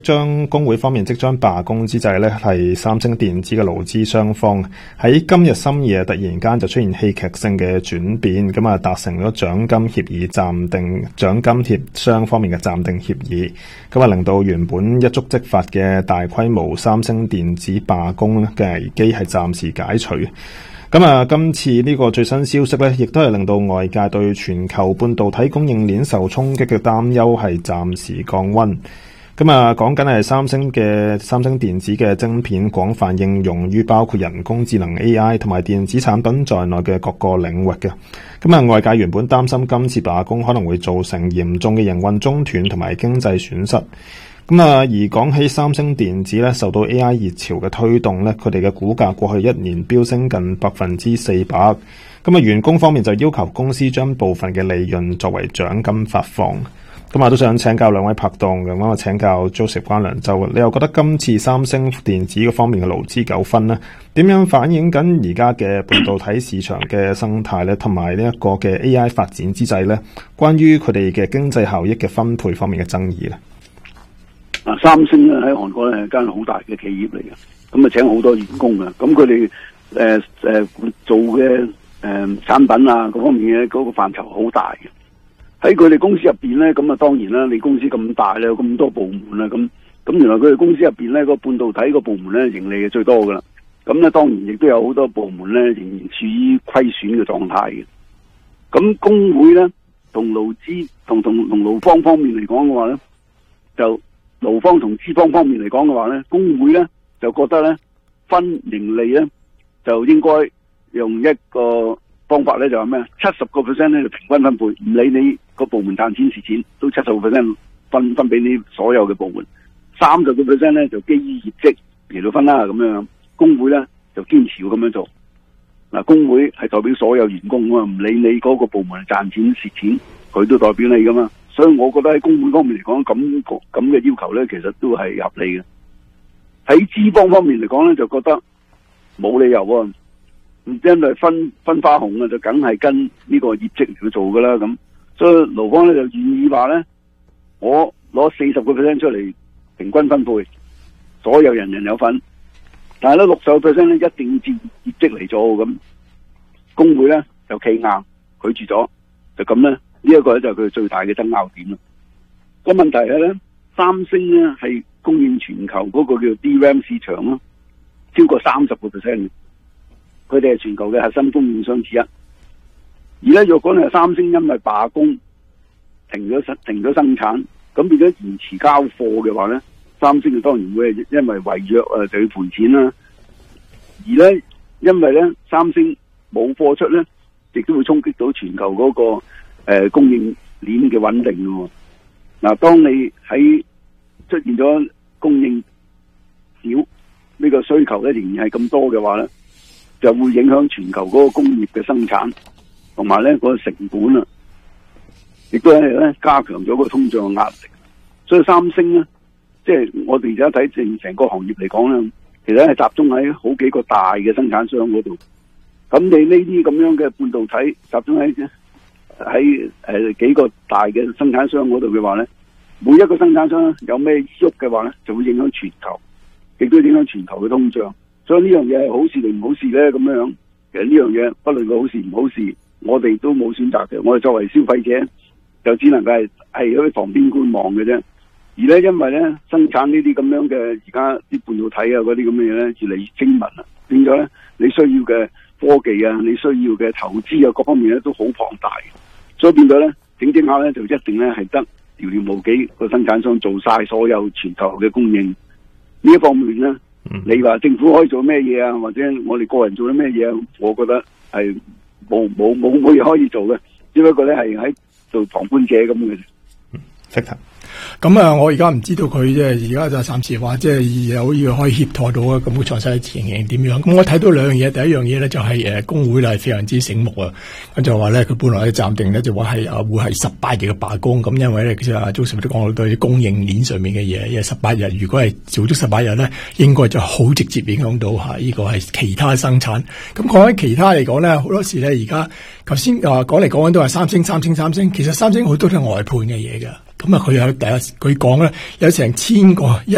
將工會方面即將罷工之際呢，係三星電子嘅勞資雙方喺今日深夜突然間就出現戲劇性嘅轉變，咁啊達成咗獎金協議暫定獎金協商方面嘅暫定協議，咁啊令到原本一觸即發嘅大規模三星電子罷工嘅危機係暫時解除。咁啊，今次呢個最新消息呢，亦都係令到外界對全球半導體供應鏈受衝擊嘅擔憂係暫時降溫。咁啊，講緊係三星電子嘅晶片廣泛應用於包括人工智能 AI 同埋電子產品在內嘅各個領域嘅。咁啊，外界原本擔心今次罷工可能會造成嚴重嘅營運中斷同埋經濟損失。咁啊，而講起三星電子咧，受到 AI 熱潮嘅推動咧，佢哋嘅股價過去一年飆升近400%。咁啊，員工方面就要求公司將部分嘅利潤作為獎金發放。咁啊，都想請教兩位拍檔嘅，咁啊，請教 Joseph 關良洲，你又覺得今次三星電子嗰方面嘅勞資糾紛呢，點樣反映緊而家嘅半導體市場嘅生態呢？同埋呢一個嘅 AI 發展之際呢，關於佢哋嘅經濟效益嘅分配方面嘅爭議呢？ 三星咧喺韓國咧係間好大嘅企業嚟嘅，咁啊請好多員工嘅，咁佢哋做嘅產品啊嗰方面嘅嗰個範疇好大嘅。喺佢哋公司入邊咧，咁啊當然啦，你公司咁大咧，有咁多部門啦，咁原來佢哋公司入邊咧個半導體個部門咧盈利係最多噶啦。咁咧當然亦都有好多部門咧仍然處於虧損嘅狀態嘅。咁工會咧同勞資同勞方方面嚟講嘅話咧，就勞方同資方面嚟講嘅話咧，工會咧就覺得咧分盈利咧就應該用一個方法咧就係咩？70% 咧就平均分配，唔理你個部門賺錢蝕錢，都70% 分俾你所有嘅部門。30% 咧就基於業績嚟到分啦，咁樣工會咧就堅持要咁樣做。嗱，工會係代表所有員工啊，唔理你嗰個部門賺錢蝕錢，佢都代表你噶嘛。所以我覺得喺工會方面嚟講，咁嘅要求咧，其實都係合理嘅。喺資方面嚟講咧，就覺得冇理由喎。因為分花紅啊，就梗係跟呢個業績嚟去做噶啦，咁所以勞方咧就願意話咧，我攞40% 出嚟平均分配，所有人有份，但係咧60% 咧一定要照業績嚟做，咁工會咧就企硬拒絕咗，就咁咧呢一個咧就係佢最大嘅爭拗點啦。個問題係咧，三星咧係供應全球嗰個叫 DRAM 市場咯，超過30%。佢哋係全球嘅核心供應商之一，而咧若果你係三星因為罷工停咗生產，咁變咗延遲交貨嘅話咧，三星就當然會係因為違約就要賠錢啦。而咧因為咧三星冇貨出咧，亦都會衝擊到全球嗰個供應鏈嘅穩定嘅。嗱，當你喺出現咗供應少，呢個需求咧仍然係咁多嘅話咧，就會影響全球嗰個工業嘅生產，同埋咧嗰個成本啊，亦都係咧加強咗個通脹嘅壓力。所以三星咧，即係我哋而家睇成個行業嚟講咧，其實係集中喺好幾個大嘅生產商嗰度。咁你呢啲咁樣嘅半導體集中喺幾個大嘅生產商嗰度嘅話咧，每一個生產商有咩喐嘅話咧，就會影響全球，亦都影響全球嘅通脹。所以呢樣嘢係好事定唔好事咧？咁樣其實呢樣嘢不論佢好事唔好事，我哋都冇選擇嘅。我哋作為消費者，就只能夠係喺旁邊觀望嘅啫。而咧，因為咧生產呢啲咁樣嘅而家啲半導體啊嗰啲咁嘅嘢咧，越嚟越精密啊，變咗咧你需要嘅科技啊，你需要嘅投資啊，各方面咧都好龐大，所以變咗咧整下咧就一定咧係得寥寥無幾個生產商做晒所有全球嘅供應呢一方面咧。你話政府可以做咩嘢啊？或者我哋個人做啲咩嘢啊？我覺得係冇嘢可以做嘅，只不過咧係喺做旁觀者咁嘅。 咁啊，我而家唔知道佢即係而家就暫時話即係有要可以協助到啊，咁詳細情形點樣？咁我睇到兩樣嘢，第一樣嘢咧就係工會係非常之醒目啊，咁就話咧佢本來暫定咧就話係會係18日嘅罷工，咁因為咧其實阿Joseph都講到對供應鏈上面嘅嘢，因為18日如果係做足18日咧，應該就好直接影響到呢個係其他生產。咁講起其他嚟講咧，好多時咧而家頭先講嚟講去都係三星，其實三星好多都係外判嘅嘢㗎。咁啊，佢有佢講咧，有成1000個